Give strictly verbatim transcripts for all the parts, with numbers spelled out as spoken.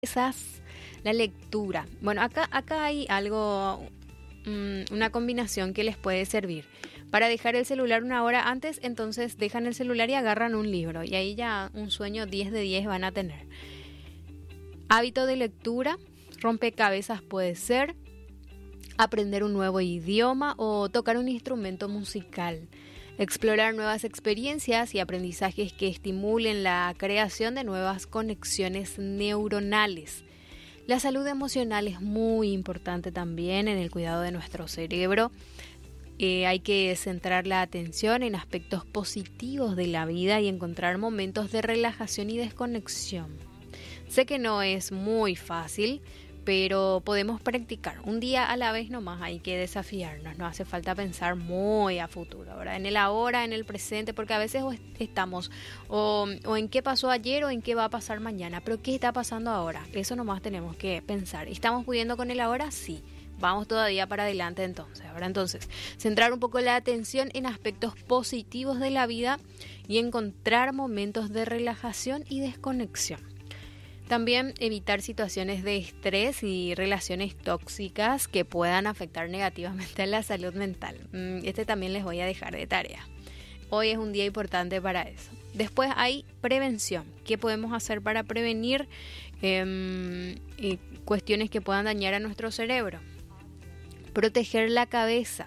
Esas, la lectura. Bueno, acá, acá hay algo, um, una combinación que les puede servir. Para dejar el celular una hora antes, entonces dejan el celular y agarran un libro. Y ahí ya un sueño diez de diez van a tener. Hábito de lectura, rompecabezas puede ser, aprender un nuevo idioma o tocar un instrumento musical. Explorar nuevas experiencias y aprendizajes que estimulen la creación de nuevas conexiones neuronales. La salud emocional es muy importante también en el cuidado de nuestro cerebro. Eh, hay que centrar la atención en aspectos positivos de la vida y encontrar momentos de relajación y desconexión. Sé que no es muy fácil, pero podemos practicar un día a la vez nomás. Hay que desafiarnos, no hace falta pensar muy a futuro, ¿verdad? En el ahora, en el presente, porque a veces estamos o, o en qué pasó ayer o en qué va a pasar mañana, pero ¿qué está pasando ahora? Eso nomás tenemos que pensar. ¿Estamos pudiendo con el ahora? Sí. Vamos todavía para adelante entonces. Ahora entonces, centrar un poco la atención en aspectos positivos de la vida y encontrar momentos de relajación y desconexión. También evitar situaciones de estrés y relaciones tóxicas que puedan afectar negativamente a la salud mental. Este también les voy a dejar de tarea. Hoy es un día importante para eso. Después hay prevención. ¿Qué podemos hacer para prevenir eh, eh, cuestiones que puedan dañar a nuestro cerebro? Proteger la cabeza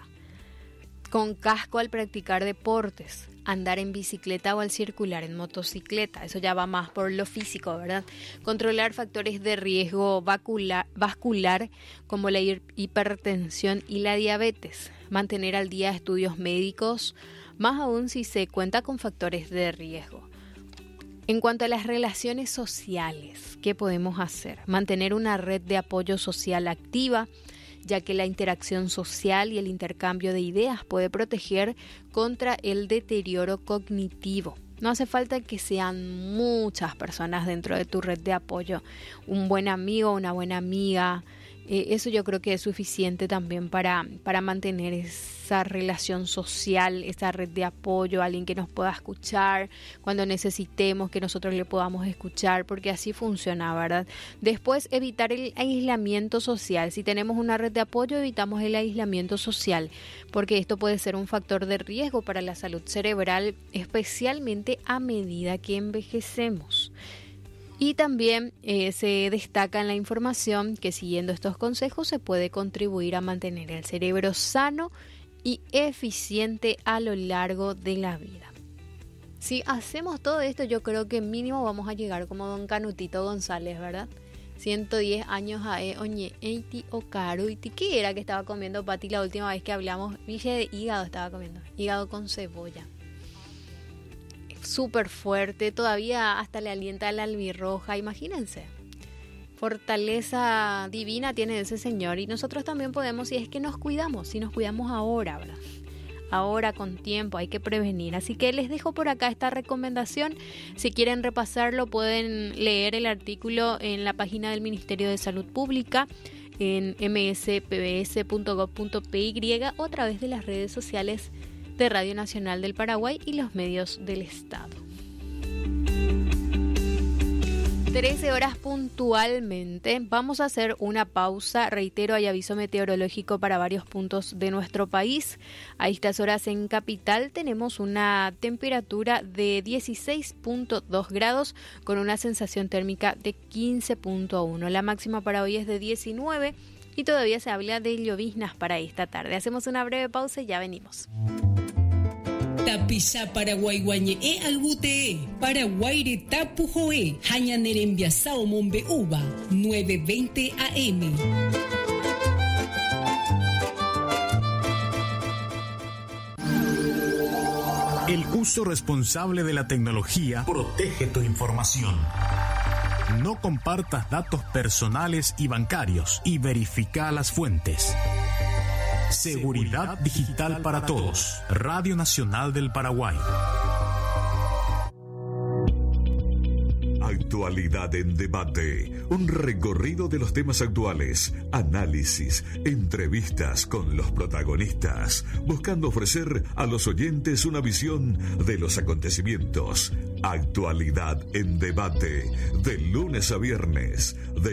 con casco al practicar deportes. Andar en bicicleta o al circular en motocicleta, eso ya va más por lo físico, ¿verdad? Controlar factores de riesgo vascular, vascular como la hipertensión y la diabetes. Mantener al día estudios médicos, más aún si se cuenta con factores de riesgo. En cuanto a las relaciones sociales, ¿qué podemos hacer? Mantener una red de apoyo social activa, ya que la interacción social y el intercambio de ideas puede proteger contra el deterioro cognitivo. No hace falta que sean muchas personas dentro de tu red de apoyo. Un buen amigo, una buena amiga, eh, eso yo creo que es suficiente también para, para mantener esa relación social, esa red de apoyo, alguien que nos pueda escuchar cuando necesitemos, que nosotros le podamos escuchar, porque así funciona, ¿verdad? Después, evitar el aislamiento social. Si tenemos una red de apoyo, evitamos el aislamiento social, porque esto puede ser un factor de riesgo para la salud cerebral, especialmente a medida que envejecemos. Y también eh, se destaca en la información que siguiendo estos consejos se puede contribuir a mantener el cerebro sano y eficiente a lo largo de la vida. Si hacemos todo esto, yo creo que mínimo vamos a llegar como don Canutito González, ¿verdad? ciento diez años a e, oñe, eiti o caruiti. ¿Qué era que estaba comiendo Pati la última vez que hablamos? Ville de hígado estaba comiendo, hígado con cebolla. Súper fuerte, todavía hasta le alienta la albirroja, imagínense. Fortaleza divina tiene ese señor y nosotros también podemos, si es que nos cuidamos, si nos cuidamos ahora, ¿verdad? Ahora con tiempo, hay que prevenir. Así que les dejo por acá esta recomendación. Si quieren repasarlo, pueden leer el artículo en la página del Ministerio de Salud Pública en eme ese pe be ese punto gob punto pe y o a través de las redes sociales de Radio Nacional del Paraguay y los medios del Estado. trece horas puntualmente. Vamos a hacer una pausa. Reitero, hay aviso meteorológico para varios puntos de nuestro país. A estas horas en Capital tenemos una temperatura de dieciséis punto dos grados con una sensación térmica de quince punto uno. La máxima para hoy es de diecinueve y todavía se habla de lloviznas para esta tarde. Hacemos una breve pausa y ya venimos. Tapisa Paraguay guañe e albute Paraguayre tapu joe hañanerembia sao mombe uva nueve veinte a eme. El uso responsable de la tecnología protege tu información. No compartas datos personales y bancarios y verifica las fuentes. Seguridad digital para todos. Radio Nacional del Paraguay. Actualidad en debate. Un recorrido de los temas actuales, análisis, entrevistas con los protagonistas, buscando ofrecer a los oyentes una visión de los acontecimientos. Actualidad en debate, de lunes a viernes, de